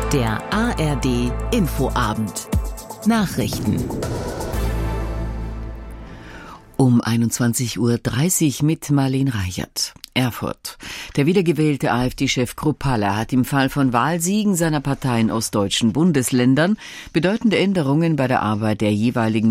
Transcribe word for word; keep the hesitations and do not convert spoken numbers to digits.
Der A R D Infoabend. Nachrichten. Um einundzwanzig Uhr dreißig mit Marlene Reichert. Erfurt. Der wiedergewählte AfD-Chef Kruppalla hat im Fall von Wahlsiegen seiner Partei in ostdeutschen Bundesländern bedeutende Änderungen bei der Arbeit der jeweiligen